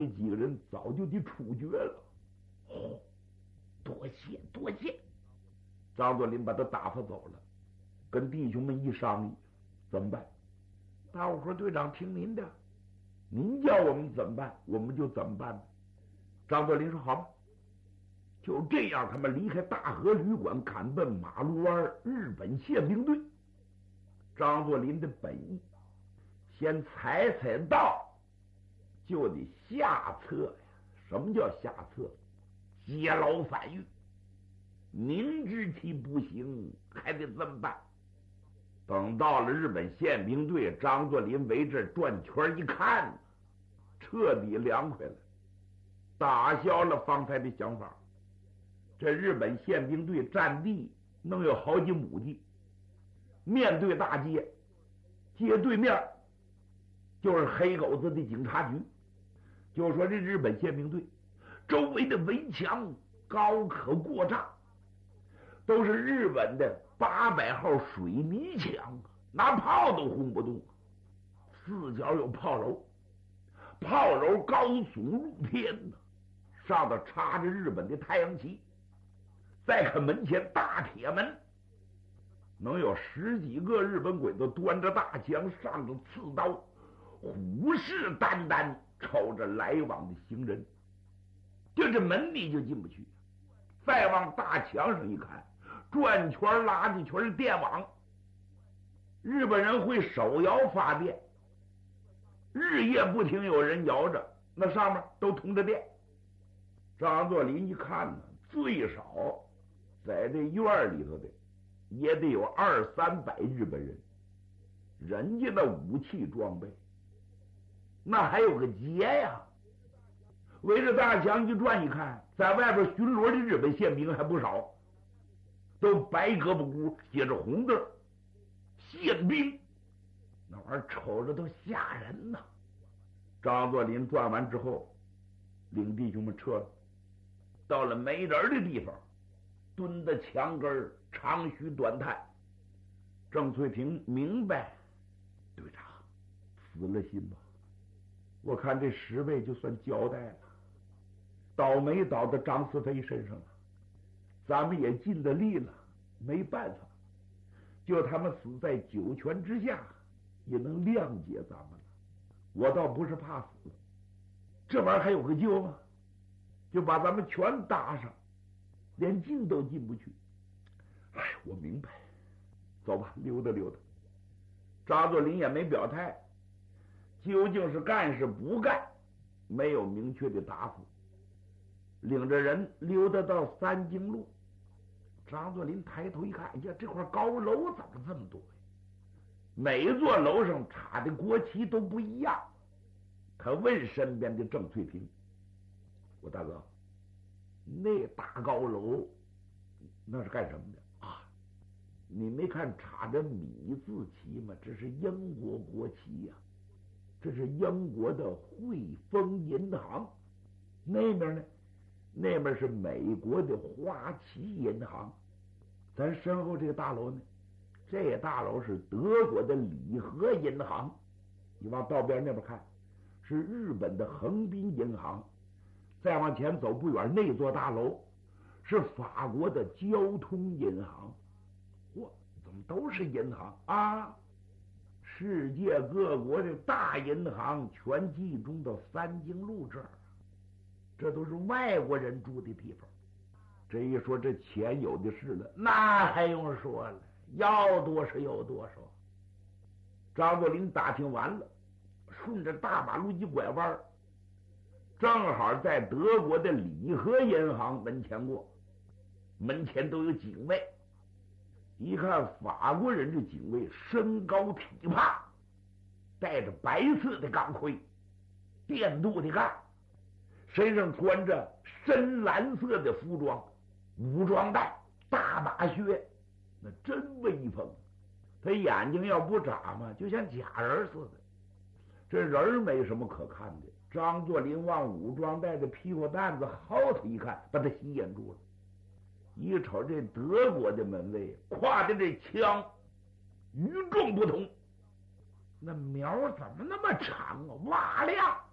这几个人早就得处决了。多谢多谢。张作霖把他打发走了，跟弟兄们一商议，怎么办？大伙说：“队长，听您的，您叫我们怎么办，我们就怎么办。”张作霖说：“好吧。”就这样，他们离开大河旅馆，赶奔马路湾日本宪兵队。张作霖的本意，先踩道，就得下策呀。什么叫下策？劫牢反狱。明知其不行，还得这么办。等到了日本宪兵队，张作霖围这转圈一看，彻底凉快了，打消了方才的想法。这日本宪兵队占地能有好几亩地，面对大街，街对面就是黑狗子的警察局。就说这日本宪兵队周围的围墙高可过丈，都是日本的800号水泥墙，拿炮都轰不动。四角有炮楼，炮楼高耸入天呢，上头插着日本的太阳旗。再看门前大铁门，能有10几个日本鬼子端着大枪，上着刺刀，虎视眈眈瞅着来往的行人。就这门里就进不去。再往大墙上一看，转圈垃圾圈电网，日本人会手摇发电，日夜不停有人摇着，那上面都通着电。张作霖一看呢，最少在这院里头的也得有200-300日本人，人家的武器装备那还有个节呀。围着大墙一转一看，在外边巡逻的日本宪兵还不少，都白胳膊箍，写着红字宪兵，那玩意儿瞅着都吓人呐。张作霖转完之后，领弟兄们撤了，到了没人的地方，蹲在墙根长吁短叹。郑翠萍明白，队长死了心吧，我看这10位就算交代了，倒霉倒到张思飞身上了，咱们也尽了力了，没办法，就他们死在九泉之下，也能谅解咱们了。我倒不是怕死，这玩意儿还有个救吗？就把咱们全搭上，连进都进不去。哎，我明白，走吧，溜达溜达。张作霖也没表态，究竟是干是不干，没有明确的答复。领着人溜达到三经路，张作霖抬头一看，哎呀，这块高楼怎么这么多呀？每一座楼上插的国旗都不一样。他问身边的郑翠萍：“我大哥，那大高楼那是干什么的啊？你没看插着米字旗吗？这是英国国旗呀，这是英国的汇丰银行。那边呢？那边是美国的花旗银行。咱身后这个大楼呢？这大楼是德国的里和银行。你往道边那边看，是日本的横滨银行。再往前走不远，那座大楼是法国的交通银行。嚯，怎么都是银行啊？世界各国的大银行全集中到三经路这儿，这都是外国人住的地方。这一说，这钱有的是了，那还用说了，要多少有多少。张作霖打听完了，顺着大马路一拐弯，正好在德国的里和银行门前过，门前都有警卫。一看法国人，这警卫身高体胖，戴着白色的钢盔，电镀的钢，身上穿着深蓝色的服装，武装带，大马靴，那真威风。他眼睛要不眨嘛，就像假人似的。这人没什么可看的。张作霖往武装带的屁股蛋子后头一看，把他吸引住了。一瞅这德国的门卫挎的这枪与众不同，那苗怎么那么长啊，哇亮！